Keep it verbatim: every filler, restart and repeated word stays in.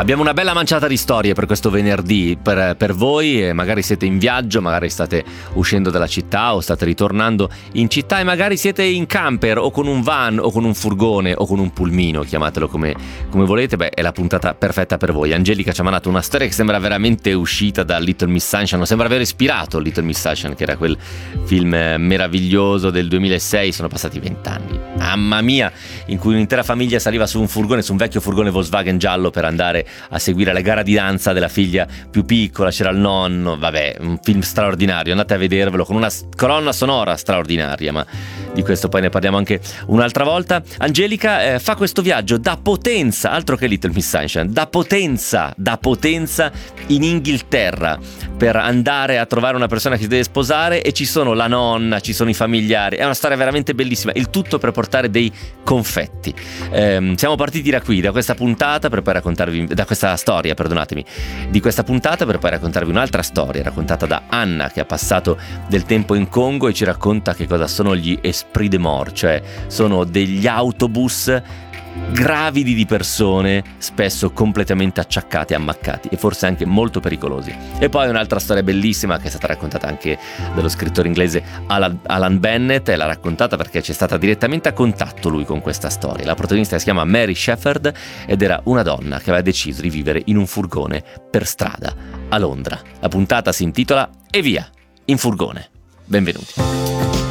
Abbiamo una bella manciata di storie per questo venerdì, per, per voi, e magari siete in viaggio, magari state uscendo dalla città o state ritornando in città e magari siete in camper o con un van o con un furgone o con un pulmino, chiamatelo come, come volete. Beh, è la puntata perfetta per voi. Angelica ci ha mandato una storia che sembra veramente uscita da Little Miss Sunshine, sembra aver ispirato Little Miss Sunshine, che era quel film meraviglioso del duemilasei. Sono passati vent'anni, mamma mia, in cui un'intera famiglia saliva su un furgone, su un vecchio furgone Volkswagen giallo, per andare a seguire la gara di danza della figlia più piccola. C'era il nonno, vabbè, un film straordinario, andate a vedervelo, con una colonna sonora straordinaria, ma di questo poi ne parliamo anche un'altra volta. Angelica eh, fa questo viaggio da Potenza, altro che Little Miss Sunshine, da Potenza, da Potenza in Inghilterra, per andare a trovare una persona che si deve sposare, e ci sono la nonna, ci sono i familiari. È una storia veramente bellissima, il tutto per portare dei confetti. Eh, siamo partiti da qui, da questa puntata, per poi raccontarvi, da questa storia, perdonatemi, di questa puntata, per poi raccontarvi un'altra storia raccontata da Anna, che ha passato del tempo in Congo e ci racconta che cosa sono gli esprit de mort, cioè sono degli autobus gravidi di persone, spesso completamente acciaccati, ammaccati e forse anche molto pericolosi. E poi un'altra storia bellissima che è stata raccontata anche dallo scrittore inglese Alan, Alan Bennett, e l'ha raccontata perché c'è stata direttamente a contatto lui con questa storia. La protagonista si chiama Mary Shepherd ed era una donna che aveva deciso di vivere in un furgone per strada a Londra. La puntata si intitola E via in furgone. Benvenuti.